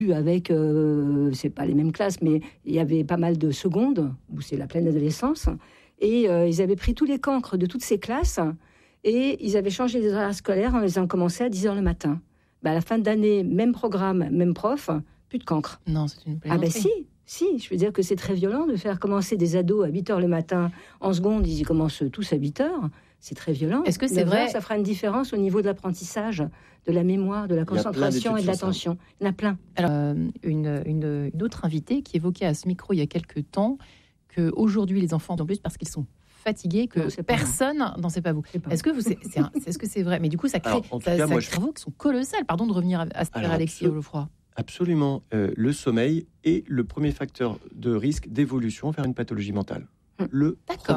avec, c'est pas les mêmes classes, mais il y avait pas mal de secondes, où c'est la pleine adolescence, et ils avaient pris tous les cancres de toutes ces classes, et ils avaient changé les horaires scolaires en les ayant commencé à 10h le matin. À la fin d'année, même programme, même prof, plus de cancre. Non, c'est une plaisanterie. Si, je veux dire que c'est très violent de faire commencer des ados à 8h le matin. En seconde, ils y commencent tous à 8h. C'est très violent. Est-ce que c'est vrai ? Ça fera une différence au niveau de l'apprentissage, de la mémoire, de la concentration et de l'attention. Il y en a plein. Alors, une autre invitée qui évoquait à ce micro il y a quelques temps qu'aujourd'hui, les enfants en plus parce qu'ils sont fatigués, que non, personne... Non, c'est pas vous. Est-ce que c'est vrai ? Mais du coup, ça crée des travaux qui sont colossales. Pardon de revenir à ce père Alexis Geoffroy. Absolument. Le sommeil est le premier facteur de risque d'évolution vers une pathologie mentale. Le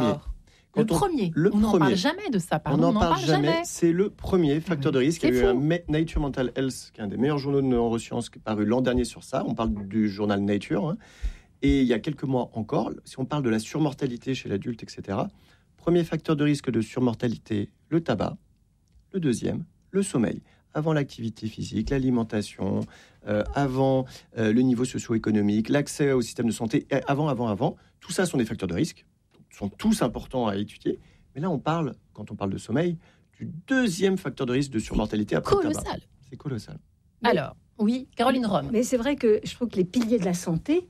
premier. On n'en parle jamais de ça. On n'en parle jamais. C'est le premier facteur de risque. Il y a eu un Nature Mental Health, qui est un des meilleurs journaux de neurosciences, qui est paru l'an dernier sur ça. On parle du journal Nature. Hein. Et il y a quelques mois encore, si on parle de la surmortalité chez l'adulte, etc., premier facteur de risque de surmortalité, le tabac. Le deuxième, le sommeil. Avant l'activité physique, l'alimentation, avant le niveau socio-économique, l'accès au système de santé, avant. Tout ça sont des facteurs de risque, sont tous importants à étudier. Mais là, quand on parle de sommeil, du deuxième facteur de risque de surmortalité après le tabac. C'est colossal. Alors, oui, Caroline Rome. Mais c'est vrai que je trouve que les piliers de la santé,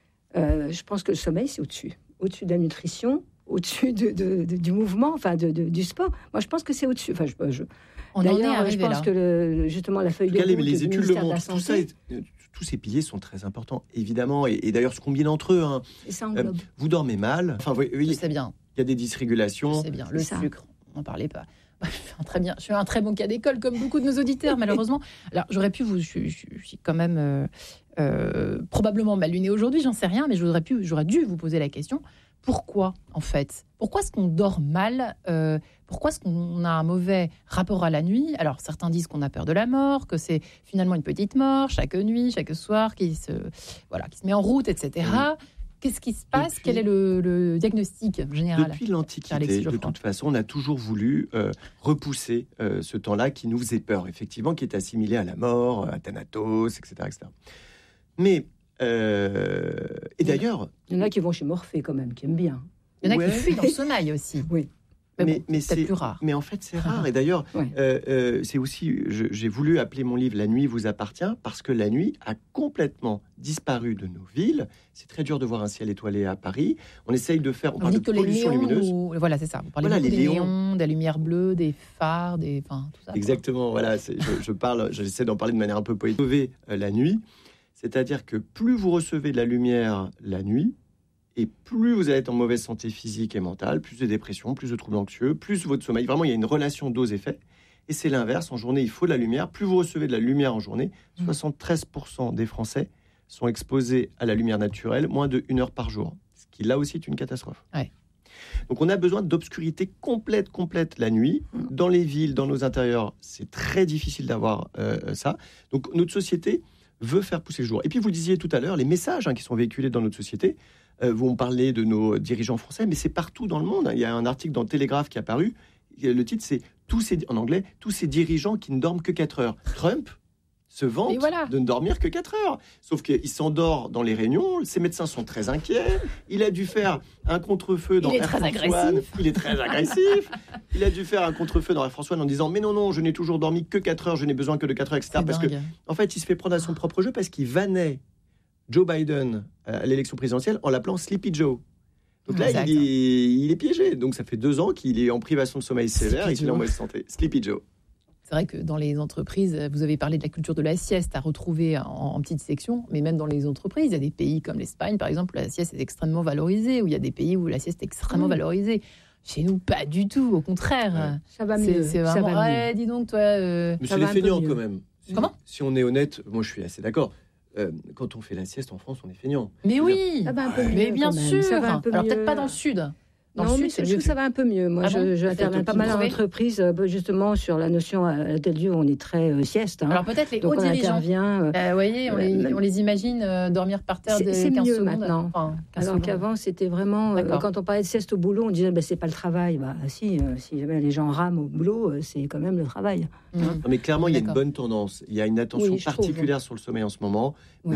je pense que le sommeil, c'est au-dessus. Au-dessus de la nutrition, au-dessus du mouvement, enfin du sport. Moi, je pense que c'est au-dessus. Enfin, D'ailleurs, je pense que justement la feuille de route les études le montrent. Tous ces piliers sont très importants, évidemment, et d'ailleurs se combinent entre eux. Hein. Et ça englobe. Vous dormez mal. Enfin, je sais bien. Il y a des dysrégulations. C'est bien. Le sucre, on n'en parlait pas. Je suis un très bon cas d'école, comme beaucoup de nos auditeurs, malheureusement. Alors, j'aurais pu je suis quand même probablement mal lunée aujourd'hui, j'en sais rien, mais j'aurais dû vous poser la question. Pourquoi, en fait ? Pourquoi est-ce qu'on dort mal ? Pourquoi est-ce qu'on a un mauvais rapport à la nuit ? Alors, certains disent qu'on a peur de la mort, que c'est finalement une petite mort, chaque nuit, chaque soir, qui se met en route, etc. Qu'est-ce qui se passe ? Quel est le diagnostic général ? Depuis l'Antiquité, de toute façon, on a toujours voulu repousser ce temps-là qui nous faisait peur, effectivement, qui est assimilé à la mort, à Thanatos, etc. Mais... et d'ailleurs... Il y en a qui vont chez Morphée, quand même, qui aiment bien. Il y en a qui fuient dans le sommeil aussi. Oui. Mais c'est plus rare. Mais en fait, c'est rare. Et d'ailleurs, c'est aussi... J'ai voulu appeler mon livre « La nuit vous appartient » parce que la nuit a complètement disparu de nos villes. C'est très dur de voir un ciel étoilé à Paris. On essaye de faire... On parle de pollution lumineuse. Voilà, c'est ça. Vous parlez des néons, des lumières bleues, des phares, tout ça. Exactement. Voilà, j'essaie d'en parler de manière un peu poétique. Sauver la nuit, c'est-à-dire que plus vous recevez de la lumière la nuit, et plus vous allez être en mauvaise santé physique et mentale, plus de dépression, plus de troubles anxieux, plus votre sommeil. Vraiment, il y a une relation dose-effet. Et c'est l'inverse. En journée, il faut de la lumière. Plus vous recevez de la lumière en journée, 73% des Français sont exposés à la lumière naturelle moins de 1 heure par jour. Ce qui, là aussi, est une catastrophe. Ouais. Donc, on a besoin d'obscurité complète la nuit. Dans les villes, dans nos intérieurs, c'est très difficile d'avoir ça. Donc, notre société veut faire pousser le jour. Et puis, vous le disiez tout à l'heure, les messages qui sont véhiculés dans notre société, vous parlez de nos dirigeants français, mais c'est partout dans le monde. Il y a un article dans le Télégraphe qui est apparu. Le titre, c'est en anglais, tous ces dirigeants qui ne dorment que 4 heures. Trump se vante de ne dormir que 4 heures. Sauf qu'il s'endort dans les réunions. Ses médecins sont très inquiets. Il a dû faire un contre-feu dans Air France One. Il est très agressif. Il a dû faire un contre-feu dans Air France One en disant « Mais non, je n'ai toujours dormi que 4 heures. Je n'ai besoin que de 4 heures, etc. » Parce que, en fait, il se fait prendre à son propre jeu parce qu'il vannait Joe Biden à l'élection présidentielle en l'appelant Sleepy Joe. Donc là, il est piégé. Donc ça fait 2 ans qu'il est en privation de sommeil sévère et qu'il est en mauvaise santé. Sleepy Joe. C'est vrai que dans les entreprises, vous avez parlé de la culture de la sieste à retrouver en petites sections, mais même dans les entreprises, il y a des pays comme l'Espagne, par exemple, où la sieste est extrêmement valorisée, où il y a des pays où la sieste est extrêmement valorisée. Chez nous, pas du tout, au contraire. Ça va mieux. C'est vraiment... dis donc, toi... Mais c'est des feignants, quand même. Comment ? Si on est honnête, moi je suis assez d'accord. Quand on fait la sieste en France, on est feignant. Mais oui, un peu mieux, mais bien sûr. Alors peut-être pas dans le sud. Dans le Non, sud, mais c'est je mieux trouve que ça va un peu mieux. Moi, Ah bon j'interviens pas mal en Trouvé entreprise, justement, sur la notion à tel lieu, on est très sieste. Hein. Alors peut-être les Donc, hauts on dirigeants. intervient. Vous voyez, on les imagine dormir par terre de C'est 15 mieux secondes. maintenant. Enfin, 15 Alors secondes. qu'avant, c'était vraiment. D'accord. Quand on parlait de sieste au boulot, on disait c'est pas le travail. Si jamais les gens rament au boulot, c'est quand même le travail. Mm. Non, mais clairement, il y a une D'accord. bonne tendance. Il y a une attention Oui, je trouve. particulière sur le sommeil en ce moment.